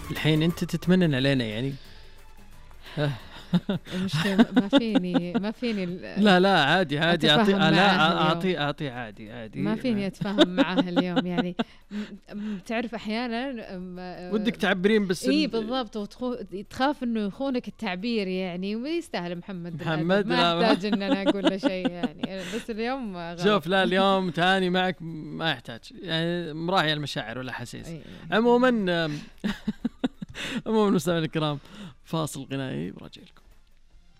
الحين أنت تتمنن علينا يعني. مش ما فيني لا عادي أعطي عادي ما فيني أتفاهم معها اليوم يعني. تعرف أحيانا ودك تعبرين بس إيه بالضبط، تخاف إنه يخونك التعبير يعني، ويستاهل محمد ما يحتاج إن أنا أقول له شيء يعني، بس اليوم غلط. شوف لا اليوم تاني معك ما يحتاج يعني مراعي المشاعر ولا حسيس. عموما مستمعينا الكرام فاصل غنائي براجعلكم.